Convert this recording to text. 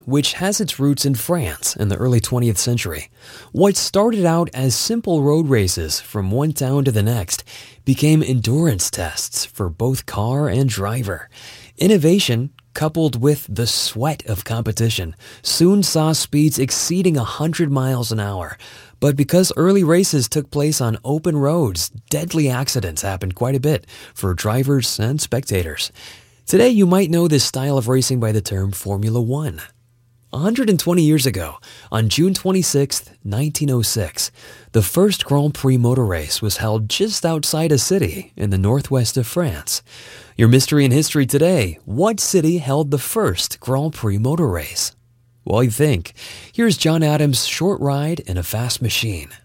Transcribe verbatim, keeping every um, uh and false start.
which has its roots in France in the early twentieth century. What started out as simple road races from one town to the next became endurance tests for both car and driver. Innovation, coupled with the sweat of competition, soon saw speeds exceeding one hundred miles an hour. But because early races took place on open roads, deadly accidents happened quite a bit for drivers and spectators. Today, you might know this style of racing by the term Formula One. one hundred twenty years ago, on June twenty-sixth, nineteen oh six, the first Grand Prix motor race was held just outside a city in the northwest of France. Your mystery in history today: what city held the first Grand Prix motor race? While you think, here's John Adams' Short Ride in a Fast Machine.